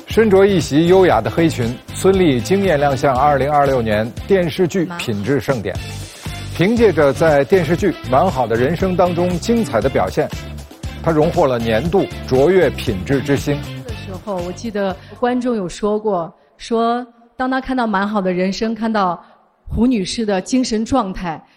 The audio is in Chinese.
身着一袭优雅的黑裙，孙俪惊艳亮相2026年电视剧品质盛典。凭借着在电视剧《完好的人生》当中精彩的表现，她荣获了年度卓越品质之星。 的时候，我记得观众有说过，说当他看到《蛮好的人生》，看到胡女士的精神状态，